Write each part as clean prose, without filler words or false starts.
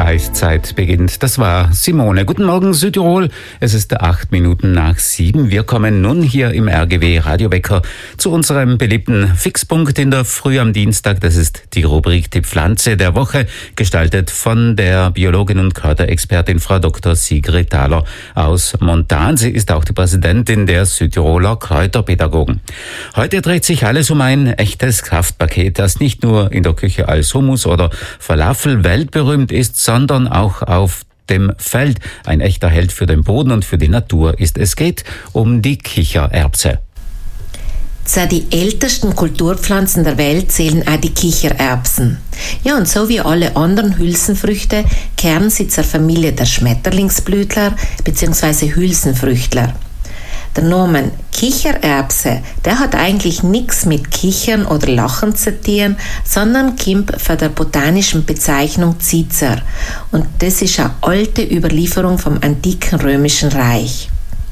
Eiszeit beginnt. Das war Simone. Guten Morgen Südtirol. Es ist 8 Minuten nach 7. Wir kommen nun hier im RGW Radio Wecker zu unserem beliebten Fixpunkt in der Früh am Dienstag. Das ist die Rubrik Die Pflanze der Woche, gestaltet von der Biologin und Kräuterexpertin Frau Dr. Sigrid Thaler aus Montan. Sie ist auch die Präsidentin der Südtiroler Kräuterpädagogen. Heute dreht sich alles um ein echtes Kraftpaket, das nicht nur in der Küche als Hummus oder Falafel weltberühmt ist, sondern auch auf dem Feld ein echter Held für den Boden und für die Natur ist. Es geht um die Kichererbse. Zu den ältesten Kulturpflanzen der Welt zählen auch die Kichererbsen. Ja, und so wie alle anderen Hülsenfrüchte kehren sie zur Familie der Schmetterlingsblütler bzw. Hülsenfrüchtler. Der Name Kichererbse, der hat eigentlich nichts mit Kichern oder Lachen zu tun, sondern kommt von der botanischen Bezeichnung Cicer. Und das ist eine alte Überlieferung vom antiken Römischen Reich.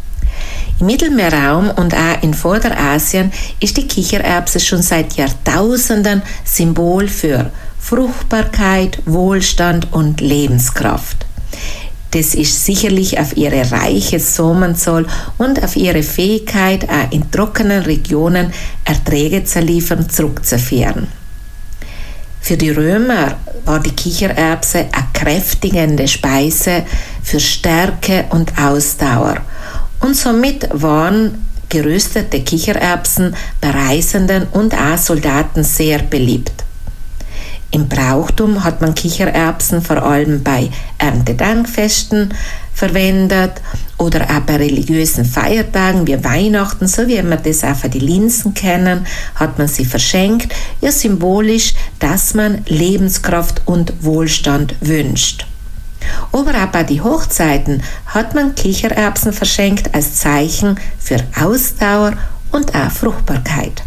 Im Mittelmeerraum und auch in Vorderasien ist die Kichererbse schon seit Jahrtausenden Symbol für Fruchtbarkeit, Wohlstand und Lebenskraft. Das ist sicherlich auf ihre reiche Samenzahl und auf ihre Fähigkeit, auch in trockenen Regionen Erträge zu liefern, zurückzuführen. Für die Römer war die Kichererbse eine kräftigende Speise für Stärke und Ausdauer. Und somit waren geröstete Kichererbsen bei Reisenden und auch Soldaten sehr beliebt. Im Brauchtum hat man Kichererbsen vor allem bei Erntedankfesten verwendet oder auch bei religiösen Feiertagen wie Weihnachten, so wie wir das auch für die Linsen kennen, hat man sie verschenkt, ja symbolisch, dass man Lebenskraft und Wohlstand wünscht. Aber auch bei den Hochzeiten hat man Kichererbsen verschenkt als Zeichen für Ausdauer und auch Fruchtbarkeit.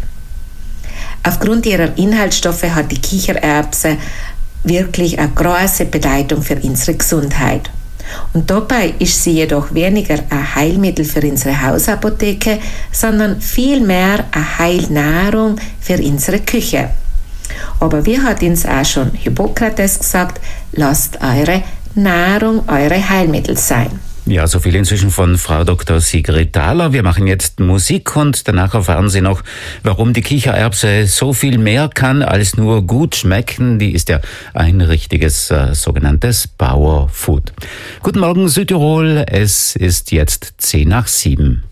Aufgrund ihrer Inhaltsstoffe hat die Kichererbse wirklich eine große Bedeutung für unsere Gesundheit. Und dabei ist sie jedoch weniger ein Heilmittel für unsere Hausapotheke, sondern vielmehr eine Heilnahrung für unsere Küche. Aber wie hat uns auch schon Hippokrates gesagt, lasst eure Nahrung eure Heilmittel sein. Ja, so viel inzwischen von Frau Dr. Sigrid Thaler. Wir machen jetzt Musik und danach erfahren Sie noch, warum die Kichererbse so viel mehr kann als nur gut schmecken. Die ist ja ein richtiges sogenanntes Powerfood. Guten Morgen Südtirol, es ist jetzt 6:10.